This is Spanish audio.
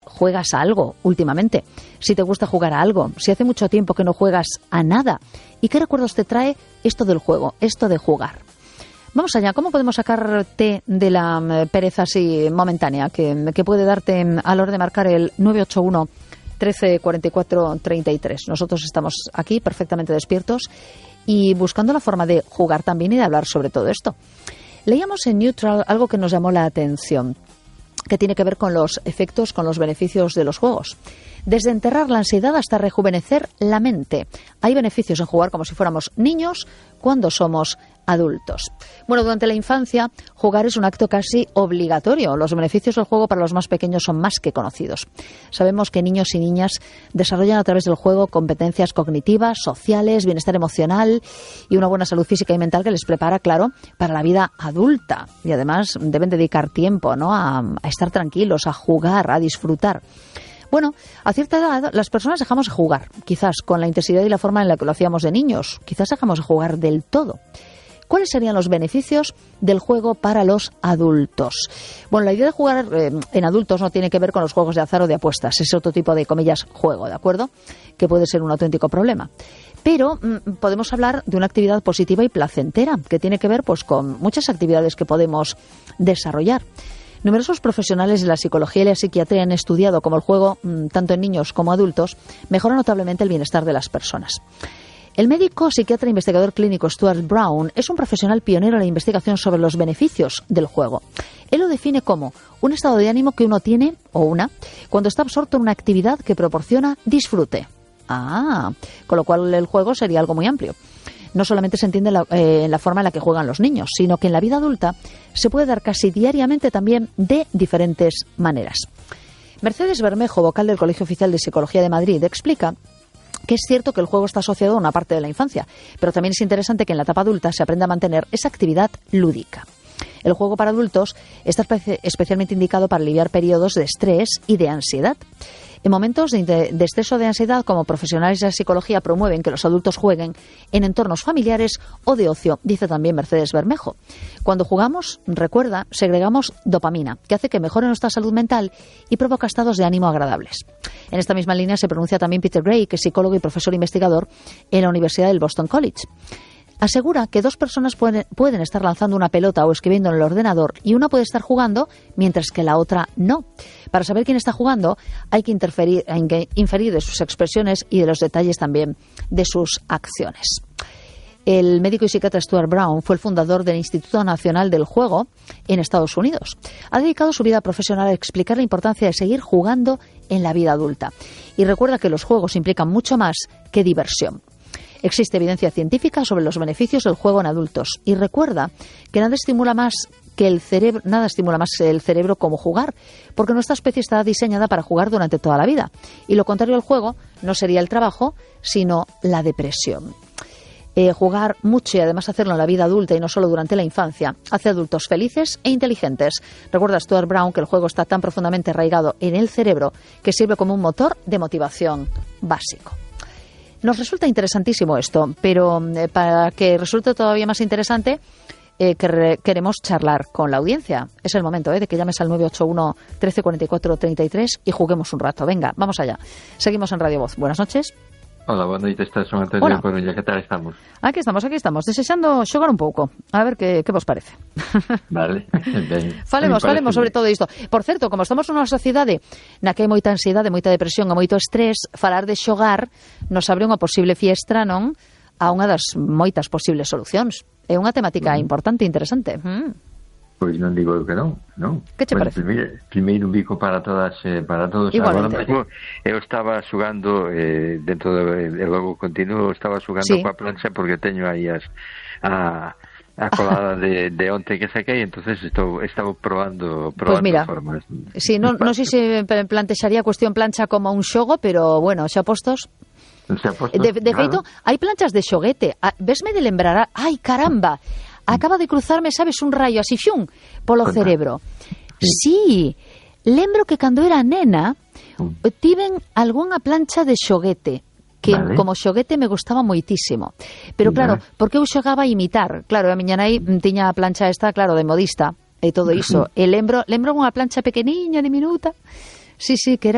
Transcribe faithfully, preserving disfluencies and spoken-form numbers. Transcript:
juegas a algo últimamente, si te gusta jugar a algo, si hace mucho tiempo que no juegas a nada. ¿Y qué recuerdos te trae esto del juego, esto de jugar? Vamos allá, ¿cómo podemos sacarte de la pereza así momentánea que, que puede darte a la hora de marcar el nueve ocho uno, trece, cuarenta y cuatro, treinta y tres? Nosotros estamos aquí perfectamente despiertos y buscando la forma de jugar también y de hablar sobre todo esto. Leíamos en Neutral algo que nos llamó la atención, que tiene que ver con los efectos, con los beneficios de los juegos. Desde enterrar la ansiedad hasta rejuvenecer la mente. Hay beneficios en jugar como si fuéramos niños cuando somos adultos. Bueno, durante la infancia, jugar es un acto casi obligatorio. Los beneficios del juego para los más pequeños son más que conocidos. Sabemos que niños y niñas desarrollan a través del juego competencias cognitivas, sociales, bienestar emocional y una buena salud física y mental que les prepara, claro, para la vida adulta. Y además deben dedicar tiempo, ¿no?, a, a estar tranquilos, a jugar, a disfrutar. Bueno, a cierta edad las personas dejamos de jugar, quizás con la intensidad y la forma en la que lo hacíamos de niños. Quizás dejamos de jugar del todo. ¿Cuáles serían los beneficios del juego para los adultos? Bueno, la idea de jugar eh, en adultos no tiene que ver con los juegos de azar o de apuestas. Es otro tipo de, comillas, juego, ¿de acuerdo? Que puede ser un auténtico problema. Pero mmm, podemos hablar de una actividad positiva y placentera, que tiene que ver pues con muchas actividades que podemos desarrollar. Numerosos profesionales de la psicología y la psiquiatría han estudiado cómo el juego, tanto en niños como adultos, mejora notablemente el bienestar de las personas. El médico, psiquiatra e investigador clínico Stuart Brown es un profesional pionero en la investigación sobre los beneficios del juego. Él lo define como un estado de ánimo que uno tiene, o una, cuando está absorto en una actividad que proporciona disfrute. Ah, con lo cual el juego sería algo muy amplio. No solamente se entiende la, eh, en la forma en la que juegan los niños, sino que en la vida adulta se puede dar casi diariamente también de diferentes maneras. Mercedes Bermejo, vocal del Colegio Oficial de Psicología de Madrid, explica que es cierto que el juego está asociado a una parte de la infancia, pero también es interesante que en la etapa adulta se aprenda a mantener esa actividad lúdica. El juego para adultos está espe- especialmente indicado para aliviar periodos de estrés y de ansiedad. En momentos de, de estrés o de ansiedad, como profesionales de la psicología promueven que los adultos jueguen en entornos familiares o de ocio, dice también Mercedes Bermejo. Cuando jugamos, recuerda, segregamos dopamina, que hace que mejore nuestra salud mental y provoca estados de ánimo agradables. En esta misma línea se pronuncia también Peter Gray, que es psicólogo y profesor investigador en la Universidad del Boston College. Asegura que dos personas pueden, pueden estar lanzando una pelota o escribiendo en el ordenador y una puede estar jugando mientras que la otra no. Para saber quién está jugando hay que, interferir, hay que inferir de sus expresiones y de los detalles también de sus acciones. El médico y psiquiatra Stuart Brown fue el fundador del Instituto Nacional del Juego en Estados Unidos. Ha dedicado su vida profesional a explicar la importancia de seguir jugando en la vida adulta. Y recuerda que los juegos implican mucho más que diversión. Existe evidencia científica sobre los beneficios del juego en adultos y recuerda que nada estimula más que el cerebro, nada estimula más el cerebro como jugar, porque nuestra especie está diseñada para jugar durante toda la vida y lo contrario al juego no sería el trabajo, sino la depresión. Eh, jugar mucho y además hacerlo en la vida adulta y no solo durante la infancia hace adultos felices e inteligentes. Recuerda Stuart Brown que el juego está tan profundamente arraigado en el cerebro que sirve como un motor de motivación básico. Nos resulta interesantísimo esto, pero eh, para que resulte todavía más interesante, eh, que queremos charlar con la audiencia. Es el momento eh, de que llames al nueve ocho uno, trece, cuarenta y cuatro, treinta y tres y juguemos un rato. Venga, vamos allá. Seguimos en Radio Voz. Buenas noches. Hola, boa noite, estás son Antonio de Coruña, que tal estamos? Aquí estamos, aquí estamos, desexando xogar un pouco, a ver que, que vos parece. Vale, ben. Falemos, falemos sobre todo isto. Por certo, como estamos nunha sociedade na que hai moita ansiedade, moita depresión e moito estrés, falar de xogar nos abre unha posible fiestra, non? A unha das moitas posibles solucións. É unha temática mm. importante e interesante. Mm. Pois non digo eu que non, non. Que che bueno, parece? Primeiro, primeiro un bico para todas, eh, para todos. Igualmente. Agora mesmo eu estaba xugando eh, dentro de, de logo continuo, estaba xugando sí. coa plancha porque teño aí as a a colada de, de onte que saquei, entonces estou estaba probando probando pues mira, formas. Sí, non no sei se plantexaría a cuestión plancha como un xogo, pero bueno, xa postos. Xa postos. De, de feito, hai planchas de xoguete. Vesme de lembrar, ai caramba. Acaba de cruzarme, sabes, un rayo así, fium, polo Conta. cerebro. Sí. sí, lembro que cando era nena mm. tiven algunha plancha de xoguete, que vale. como xoguete me gustaba moitísimo. Pero claro, vale. porque eu xogaba a imitar. Claro, a miña nai tiña a plancha esta, claro, de modista, e todo iso. E lembro, lembro unha plancha pequeniña, diminuta. Sí, sí, que era